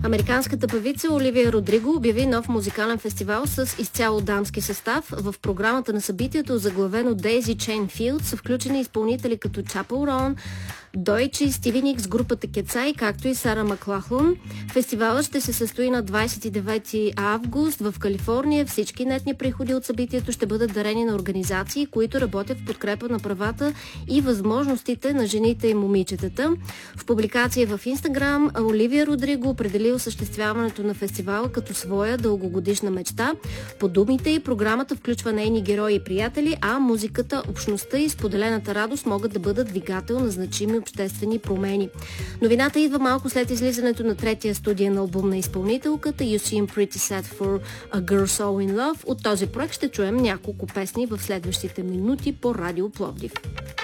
Американската певица Оливия Родриго обяви нов музикален фестивал с изцяло дамски състав. В програмата на събитието, заглавено Daisy Chain Fields, са включени изпълнители като Чапел Рон, Дойчи, Стиви Никс, групата Кецай, както и Сара Маклахлун. Фестивалът ще се състои на 29 август в Калифорния. Всички нетни приходи от събитието ще бъдат дарени на организации, които работят в подкрепа на правата и възможностите на жените и момичетата. В публикация в Инстаграм Оливия Родриго определи осъществяването на фестивала като своя дългогодишна мечта. По думите й, програмата включва нейни герои и приятели, а музиката, общността и споделената радост могат да бъдат двигател на значими обществени промени. Новината идва малко след излизането на третия студиен албум на изпълнителката You Seem Pretty Sad for a Girl So In Love. От този проект ще чуем няколко песни в следващите минути по Радио Пловдив.